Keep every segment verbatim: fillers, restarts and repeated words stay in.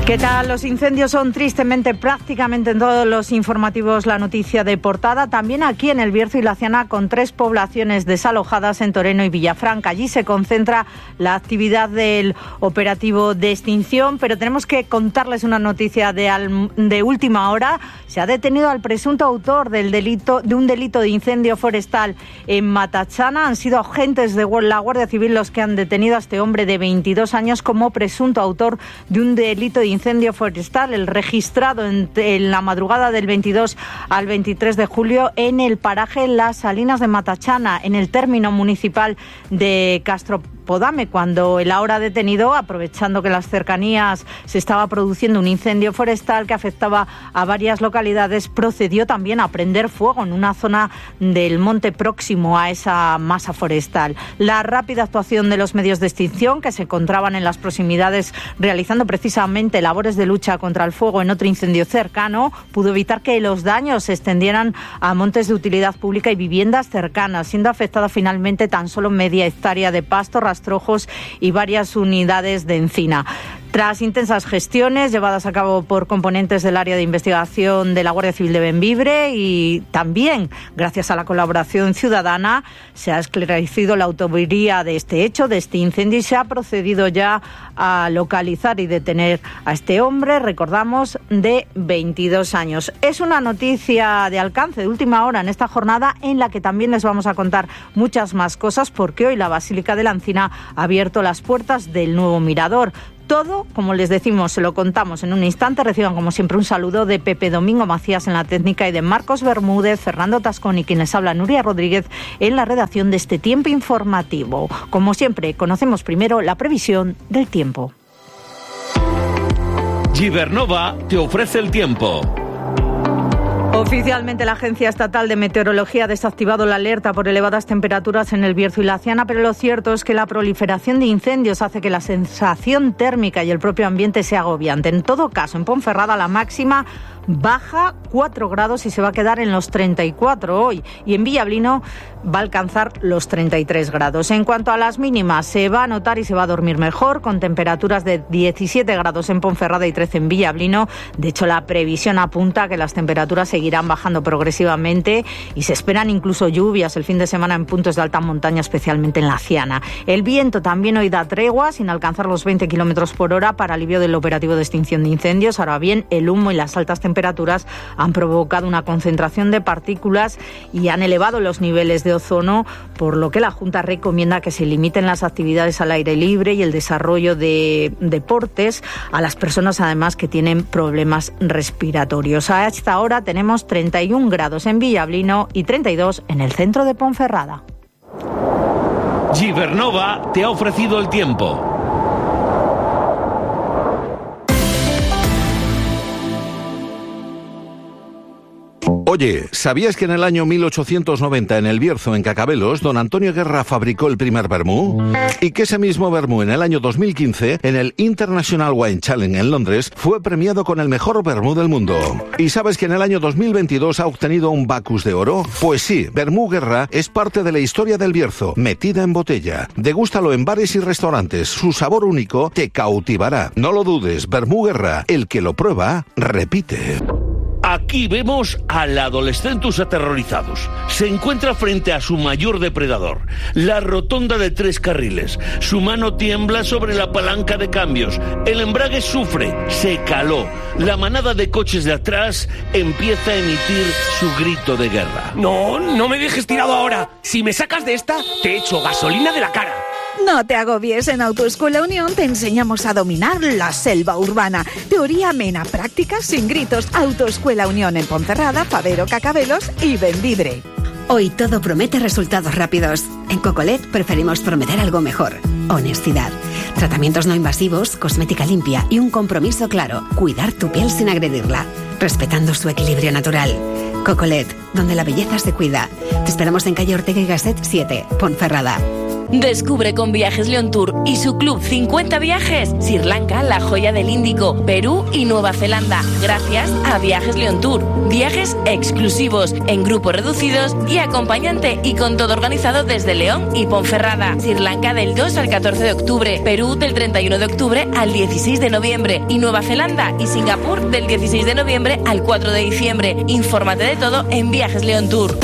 ¿Qué tal? Los incendios son tristemente prácticamente en todos los informativos la noticia de portada. También aquí en El Bierzo y Laciana, con tres poblaciones desalojadas en Toreno y Villafranca. Allí se concentra la actividad del operativo de extinción, pero tenemos que contarles una noticia de, al, de última hora. Se ha detenido al presunto autor del delito de un delito de incendio forestal en Matachana. Han sido agentes de la Guardia Civil los que han detenido a este hombre de veintidós años como presunto autor de un delito de incendio forestal, el registrado en, en la madrugada del veintidós al veintitrés de julio en el paraje Las Salinas de Matachana, en el término municipal de Castropodame, cuando el ahora detenido, aprovechando que en las cercanías se estaba produciendo un incendio forestal que afectaba a varias localidades, procedió también a prender fuego en una zona del monte próximo a esa masa forestal. La rápida actuación de los medios de extinción, que se encontraban en las proximidades realizando precisamente labores de lucha contra el fuego en otro incendio cercano, pudo evitar que los daños se extendieran a montes de utilidad pública y viviendas cercanas, siendo afectada finalmente tan solo media hectárea de pasto, rastrojos y varias unidades de encina. Tras intensas gestiones llevadas a cabo por componentes del área de investigación de la Guardia Civil de Bembibre y también gracias a la colaboración ciudadana, se ha esclarecido la autoría de este hecho, de este incendio, y se ha procedido ya a localizar y detener a este hombre, recordamos, de veintidós años. Es una noticia de alcance de última hora en esta jornada, en la que también les vamos a contar muchas más cosas, porque hoy la Basílica de la Encina ha abierto las puertas del nuevo mirador. Todo, como les decimos, se lo contamos en un instante. Reciban, como siempre, un saludo de Pepe Domingo Macías en la técnica y de Marcos Bermúdez, Fernando Tascón y quien les habla, Nuria Rodríguez, en la redacción de este tiempo informativo. Como siempre, conocemos primero la previsión del tiempo. Gibernova te ofrece el tiempo. Oficialmente la Agencia Estatal de Meteorología ha desactivado la alerta por elevadas temperaturas en el Bierzo y Laciana, pero lo cierto es que la proliferación de incendios hace que la sensación térmica y el propio ambiente sea agobiante. En todo caso, en Ponferrada la máxima baja cuatro grados y se va a quedar en los treinta y cuatro hoy, y en Villablino va a alcanzar los treinta y tres grados. En cuanto a las mínimas, se va a notar y se va a dormir mejor, con temperaturas de diecisiete grados en Ponferrada y trece en Villablino. De hecho, la previsión apunta a que las temperaturas seguirán bajando progresivamente y se esperan incluso lluvias el fin de semana en puntos de alta montaña, especialmente en Laciana. El viento también hoy da tregua, sin alcanzar los veinte kilómetros por hora, para alivio del operativo de extinción de incendios. Ahora bien, el humo y las altas temperaturas temperaturas han provocado una concentración de partículas y han elevado los niveles de ozono, por lo que la Junta recomienda que se limiten las actividades al aire libre y el desarrollo de deportes a las personas, además, que tienen problemas respiratorios. A esta hora tenemos treinta y un grados en Villablino y treinta y dos en el centro de Ponferrada. Gibernova te ha ofrecido el tiempo. Oye, ¿sabías que en el año mil ochocientos noventa en el Bierzo, en Cacabelos, don Antonio Guerra fabricó el primer vermú? Y que ese mismo vermú en el año dos mil quince, en el International Wine Challenge en Londres, fue premiado con el mejor vermú del mundo. ¿Y sabes que en el año dos mil veintidós ha obtenido un Bacchus de oro? Pues sí, Vermú Guerra es parte de la historia del Bierzo, metida en botella. Degústalo en bares y restaurantes, su sabor único te cautivará. No lo dudes, Vermú Guerra, el que lo prueba, repite. Aquí vemos al Adolescentus aterrorizados. Se encuentra frente a su mayor depredador, la rotonda de tres carriles. Su mano tiembla sobre la palanca de cambios. El embrague sufre, se caló. La manada de coches de atrás empieza a emitir su grito de guerra. No, no me dejes tirado ahora. Si me sacas de esta, te echo gasolina de la cara. No te agobies, en Autoescuela Unión te enseñamos a dominar la selva urbana. Teoría amena, prácticas sin gritos. Autoescuela Unión en Ponferrada, Fabero, Cacabelos y Bembibre. Hoy todo promete resultados rápidos. En Cocolet preferimos prometer algo mejor. Honestidad. Tratamientos no invasivos, cosmética limpia y un compromiso claro. Cuidar tu piel sin agredirla, respetando su equilibrio natural. Cocolet, donde la belleza se cuida. Te esperamos en calle Ortega y Gasset siete, Ponferrada. Descubre con Viajes León Tour y su club cincuenta viajes Sri Lanka, la joya del Índico, Perú y Nueva Zelanda, gracias a Viajes León Tour. Viajes exclusivos, en grupos reducidos y acompañante, y con todo organizado desde León y Ponferrada. Sri Lanka del dos al catorce de octubre, Perú del treinta y uno de octubre al dieciséis de noviembre y Nueva Zelanda y Singapur del dieciséis de noviembre al cuatro de diciembre. Infórmate de todo en Viajes León Tour.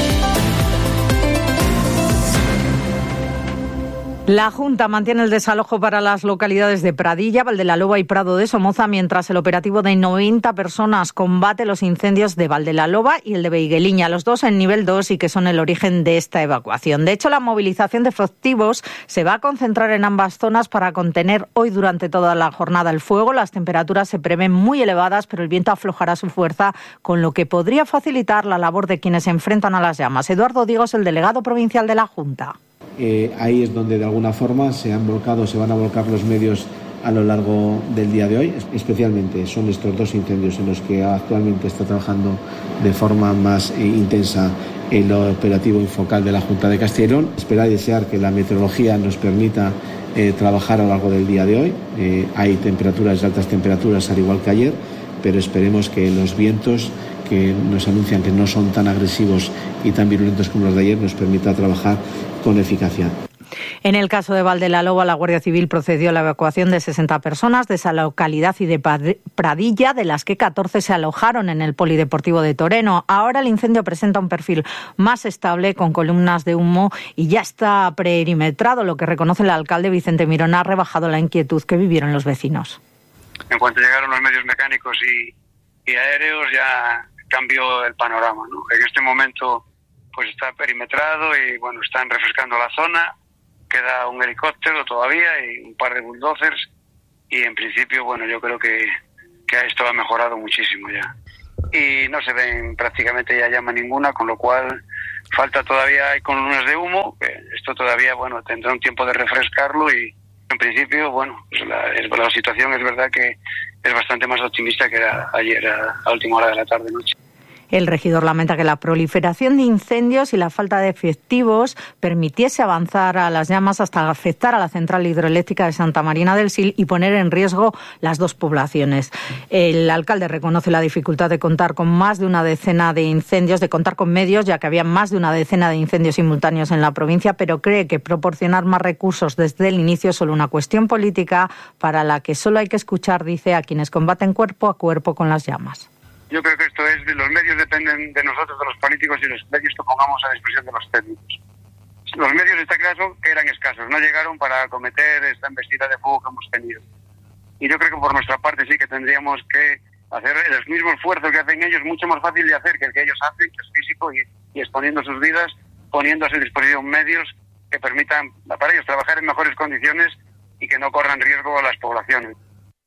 La Junta mantiene el desalojo para las localidades de Pradilla, Valdelaloba y Prado de Somoza, mientras el operativo de noventa personas combate los incendios de Valdelaloba y el de Beigueliña, los dos en nivel dos y que son el origen de esta evacuación. De hecho, la movilización de efectivos se va a concentrar en ambas zonas para contener hoy durante toda la jornada el fuego. Las temperaturas se prevén muy elevadas, pero el viento aflojará su fuerza, con lo que podría facilitar la labor de quienes se enfrentan a las llamas. Eduardo Diego es el delegado provincial de la Junta. Eh, ahí es donde de alguna forma se han volcado, se van a volcar los medios a lo largo del día de hoy. Especialmente son estos dos incendios en los que actualmente está trabajando de forma más eh, intensa el operativo Infocal de la Junta de Castilla y León. Esperar y desear que la meteorología nos permita eh, trabajar a lo largo del día de hoy. Eh, hay temperaturas de altas temperaturas al igual que ayer, pero esperemos que los vientos que nos anuncian que no son tan agresivos y tan virulentos como los de ayer nos permita trabajar con eficacia. En el caso de Valdelaloba, la Guardia Civil procedió a la evacuación de sesenta personas de esa localidad y de Pradilla, de las que catorce se alojaron en el Polideportivo de Toreno. Ahora el incendio presenta un perfil más estable, con columnas de humo, y ya está perimetrado, lo que reconoce el alcalde Vicente Mirón. Ha rebajado la inquietud que vivieron los vecinos. En cuanto llegaron los medios mecánicos y, y aéreos, ya cambió el panorama, ¿no? En este momento pues está perimetrado y bueno, están refrescando la zona. Queda un helicóptero todavía y un par de bulldozers, y en principio, bueno, yo creo que, que esto ha mejorado muchísimo ya. Y no se ven prácticamente ya llama ninguna, con lo cual falta todavía, hay columnas de humo, que esto todavía, bueno, tendrá un tiempo de refrescarlo, y en principio, bueno, pues la, la situación es verdad que es bastante más optimista que era ayer a, a última hora de la tarde-noche. El regidor lamenta que la proliferación de incendios y la falta de efectivos permitiese avanzar a las llamas hasta afectar a la central hidroeléctrica de Santa Marina del Sil y poner en riesgo las dos poblaciones. El alcalde reconoce la dificultad de contar con más de una decena de incendios, de contar con medios, ya que había más de una decena de incendios simultáneos en la provincia, pero cree que proporcionar más recursos desde el inicio es solo una cuestión política para la que solo hay que escuchar, dice, a quienes combaten cuerpo a cuerpo con las llamas. Yo creo que esto es de los medios, dependen de nosotros, de los políticos, y los medios que pongamos a disposición de los técnicos. Los medios, está claro, que eran escasos, no llegaron para acometer esta embestida de fuego que hemos tenido. Y yo creo que por nuestra parte sí que tendríamos que hacer el mismo esfuerzo que hacen ellos, mucho más fácil de hacer que el que ellos hacen, que es físico, y, y exponiendo sus vidas, poniendo a su disposición medios que permitan para ellos trabajar en mejores condiciones y que no corran riesgo a las poblaciones.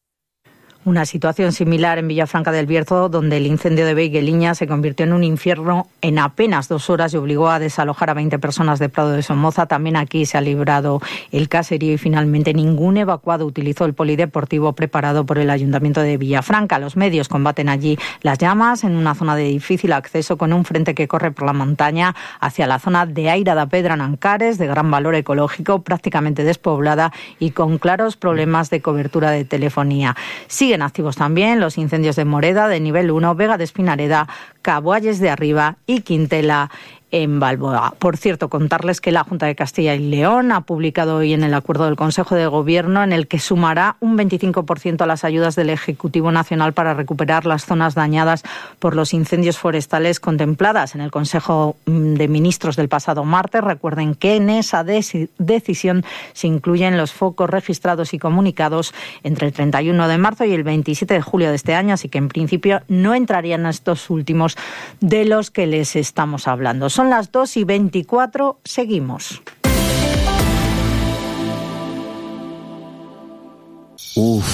Una situación similar en Villafranca del Bierzo, donde el incendio de Beigueliña se convirtió en un infierno en apenas dos horas y obligó a desalojar a veinte personas de Prado de Somoza. También aquí se ha librado el caserío y finalmente ningún evacuado utilizó el polideportivo preparado por el Ayuntamiento de Villafranca. Los medios combaten allí las llamas en una zona de difícil acceso, con un frente que corre por la montaña hacia la zona de Aira da Pedra en Ancares, de gran valor ecológico, prácticamente despoblada y con claros problemas de cobertura de telefonía. Siguen activos también los incendios de Moreda, de nivel uno, Vega de Espinareda, Caboalles de Arriba y Quintela en Balboa. Por cierto, contarles que la Junta de Castilla y León ha publicado hoy en el acuerdo del Consejo de Gobierno, en el que sumará un veinticinco por ciento a las ayudas del Ejecutivo Nacional para recuperar las zonas dañadas por los incendios forestales contempladas en el Consejo de Ministros del pasado martes. Recuerden que en esa de- decisión se incluyen los focos registrados y comunicados entre el treinta y uno de marzo y el veintisiete de julio de este año, así que en principio no entrarían estos últimos de los que les estamos hablando. Son las dos y veinticuatro, seguimos. Uf,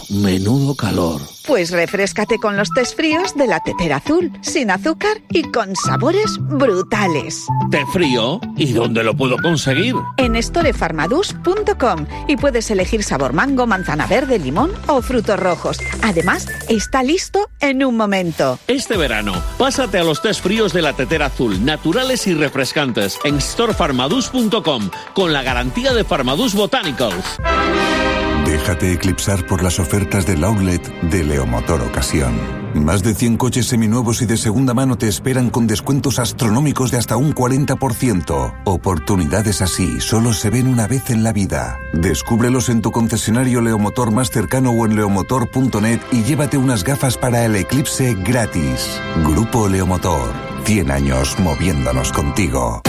menudo calor. Pues refréscate con los tés fríos de la Tetera Azul, sin azúcar y con sabores brutales. ¿Té frío? ¿Y dónde lo puedo conseguir? En storefarmadus punto com y puedes elegir sabor mango, manzana verde, limón o frutos rojos. Además, está listo en un momento. Este verano, pásate a los tés fríos de la Tetera Azul, naturales y refrescantes, en storefarmadus punto com, con la garantía de Farmadus Botanicals. Déjate eclipsar por las ofertas del outlet de Leomotor Ocasión. Más de cien coches seminuevos y de segunda mano te esperan con descuentos astronómicos de hasta un cuarenta por ciento. Oportunidades así solo se ven una vez en la vida. Descúbrelos en tu concesionario Leomotor más cercano o en leomotor punto net y llévate unas gafas para el eclipse gratis. Grupo Leomotor. cien años moviéndonos contigo.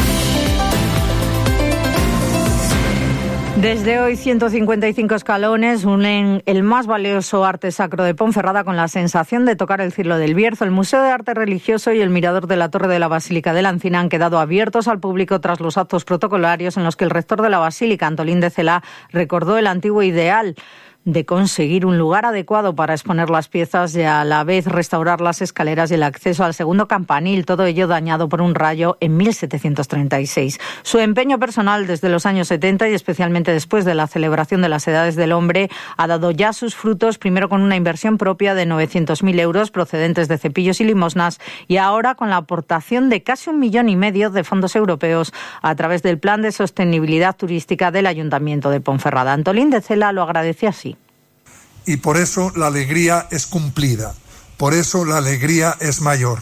Desde hoy, ciento cincuenta y cinco escalones unen el más valioso arte sacro de Ponferrada con la sensación de tocar el cielo del Bierzo. El Museo de Arte Religioso y el Mirador de la Torre de la Basílica de la Encina han quedado abiertos al público tras los actos protocolarios en los que el rector de la Basílica, Antolín de Celá, recordó el antiguo ideal de conseguir un lugar adecuado para exponer las piezas y a la vez restaurar las escaleras y el acceso al segundo campanil, todo ello dañado por un rayo en mil setecientos treinta y seis. Su empeño personal desde los años setenta y especialmente después de la celebración de las Edades del Hombre ha dado ya sus frutos, primero con una inversión propia de novecientos mil euros procedentes de cepillos y limosnas y ahora con la aportación de casi un millón y medio de fondos europeos a través del Plan de Sostenibilidad Turística del Ayuntamiento de Ponferrada. Antolín de Celá lo agradece así. Y por eso la alegría es cumplida, por eso la alegría es mayor.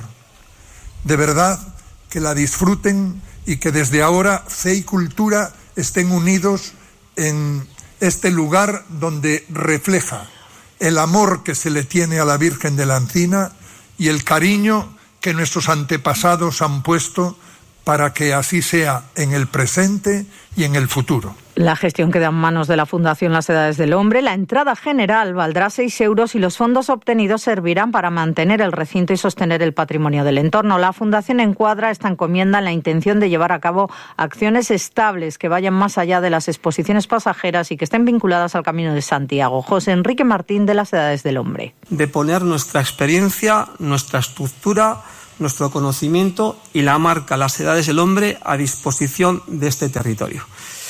De verdad, que la disfruten y que desde ahora fe y cultura estén unidos en este lugar donde refleja el amor que se le tiene a la Virgen de la Encina y el cariño que nuestros antepasados han puesto para que así sea en el presente y en el futuro. La gestión queda en manos de la Fundación Las Edades del Hombre. La entrada general valdrá seis euros y los fondos obtenidos servirán para mantener el recinto y sostener el patrimonio del entorno. La Fundación encuadra esta encomienda en la intención de llevar a cabo acciones estables que vayan más allá de las exposiciones pasajeras y que estén vinculadas al Camino de Santiago. José Enrique Martín, de Las Edades del Hombre. De poner nuestra experiencia, nuestra estructura, nuestro conocimiento y la marca Las Edades del Hombre a disposición de este territorio.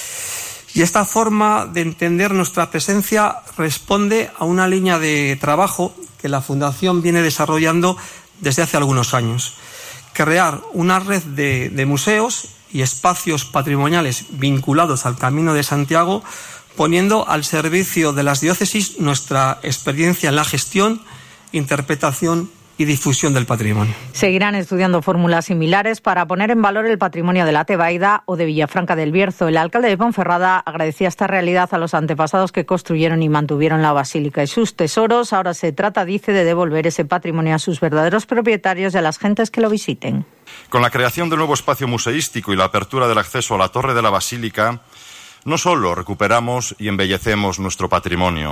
Y esta forma de entender nuestra presencia responde a una línea de trabajo que la Fundación viene desarrollando desde hace algunos años. Crear una red de, de museos y espacios patrimoniales vinculados al Camino de Santiago, poniendo al servicio de las diócesis nuestra experiencia en la gestión, interpretación y difusión del patrimonio. Seguirán estudiando fórmulas similares para poner en valor el patrimonio de la Tebaida o de Villafranca del Bierzo. El alcalde de Ponferrada agradecía esta realidad a los antepasados que construyeron y mantuvieron la basílica y sus tesoros. Ahora se trata, dice, de devolver ese patrimonio a sus verdaderos propietarios y a las gentes que lo visiten. Con la creación del nuevo espacio museístico y la apertura del acceso a la Torre de la Basílica, no solo recuperamos y embellecemos nuestro patrimonio,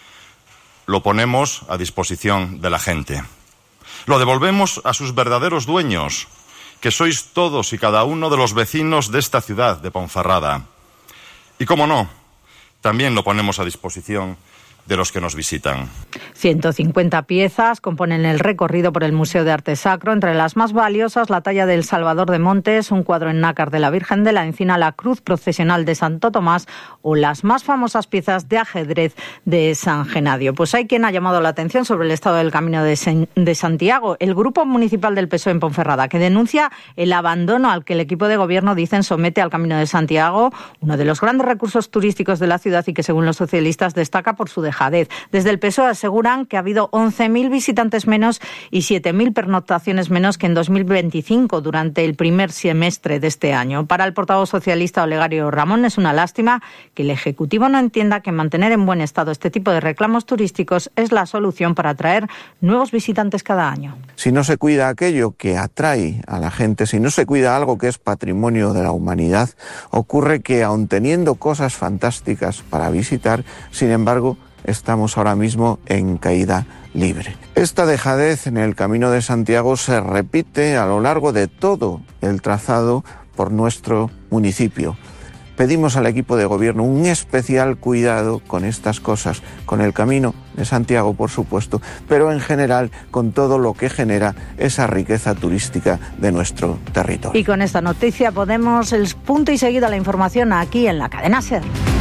lo ponemos a disposición de la gente. Lo devolvemos a sus verdaderos dueños, que sois todos y cada uno de los vecinos de esta ciudad de Ponferrada. Y cómo no, también lo ponemos a disposición de los que nos visitan. ciento cincuenta piezas componen el recorrido por el Museo de Arte Sacro. Entre las más valiosas, la talla del Salvador de Montes, un cuadro en nácar de la Virgen de la Encina, la cruz procesional de Santo Tomás o las más famosas piezas de ajedrez de San Genadio. Pues hay quien ha llamado la atención sobre el estado del Camino de, Sen- de Santiago. El Grupo Municipal del P S O E en Ponferrada, que denuncia el abandono al que el equipo de gobierno, dicen, somete al Camino de Santiago, uno de los grandes recursos turísticos de la ciudad y que, según los socialistas, destaca por su dejadez. Desde el P S O E aseguran que ha habido once mil visitantes menos y siete mil pernoctaciones menos que en dos mil veinticinco durante el primer semestre de este año. Para el portavoz socialista Olegario Ramón es una lástima que el Ejecutivo no entienda que mantener en buen estado este tipo de reclamos turísticos es la solución para atraer nuevos visitantes cada año. Si no se cuida aquello que atrae a la gente, si no se cuida algo que es patrimonio de la humanidad, ocurre que aun teniendo cosas fantásticas para visitar, sin embargo, estamos ahora mismo en caída libre. Esta dejadez en el Camino de Santiago se repite a lo largo de todo el trazado por nuestro municipio. Pedimos al equipo de gobierno un especial cuidado con estas cosas, con el Camino de Santiago, por supuesto, pero en general con todo lo que genera esa riqueza turística de nuestro territorio. Y con esta noticia ponemos el punto y seguido a la información aquí en la cadena SER.